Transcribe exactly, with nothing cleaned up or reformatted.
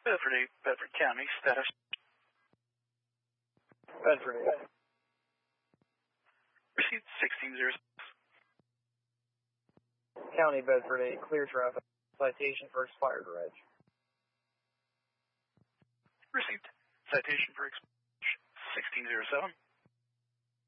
Bedford eight, Bedford County, status. Bedford eight. Received sixteen zero six. County Bedford eight, clear traffic. Citation for expired reg. Received citation for expired sixteen zero seven.